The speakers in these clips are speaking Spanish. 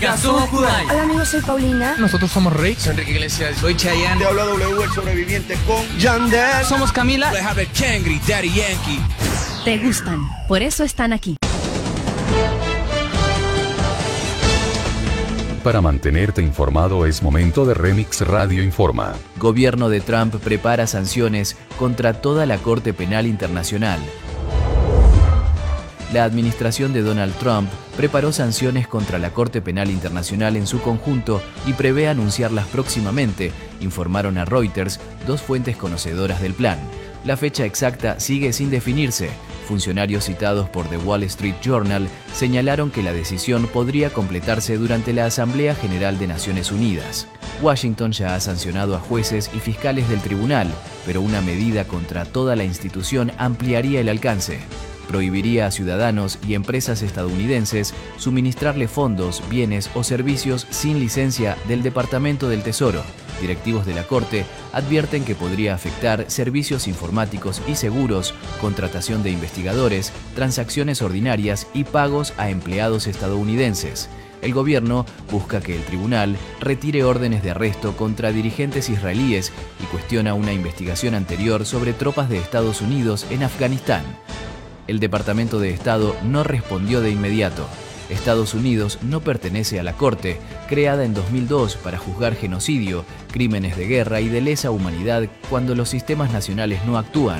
chicas, somos Kudai. Hola amigos, soy Paulina. Nosotros somos Rey. Soy Enrique Iglesias. Soy Chayanne. Te habla W, el sobreviviente con Yandel. Somos Camila. Kangri, Daddy Yankee. Te gustan, por eso están aquí. Para mantenerte informado es momento de Remix Radio Informa. Gobierno de Trump prepara sanciones contra toda la Corte Penal Internacional. La administración de Donald Trump preparó sanciones contra la Corte Penal Internacional en su conjunto y prevé anunciarlas próximamente, informaron a Reuters dos fuentes conocedoras del plan. La fecha exacta sigue sin definirse. Funcionarios citados por The Wall Street Journal señalaron que la decisión podría completarse durante la Asamblea General de Naciones Unidas. Washington ya ha sancionado a jueces y fiscales del tribunal, pero una medida contra toda la institución ampliaría el alcance. Prohibiría a ciudadanos y empresas estadounidenses suministrarle fondos, bienes o servicios sin licencia del Departamento del Tesoro. Directivos de la Corte advierten que podría afectar servicios informáticos y seguros, contratación de investigadores, transacciones ordinarias y pagos a empleados estadounidenses. El gobierno busca que el tribunal retire órdenes de arresto contra dirigentes israelíes y cuestiona una investigación anterior sobre tropas de Estados Unidos en Afganistán. El Departamento de Estado no respondió de inmediato. Estados Unidos no pertenece a la Corte, creada en 2002 para juzgar genocidio, crímenes de guerra y de lesa humanidad cuando los sistemas nacionales no actúan.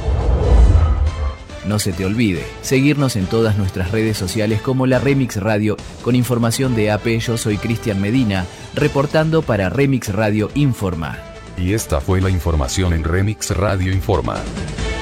No se te olvide, seguirnos en todas nuestras redes sociales como la Remix Radio, con información de AP. Yo soy Cristian Medina, reportando para Remix Radio Informa. Y esta fue la información en Remix Radio Informa.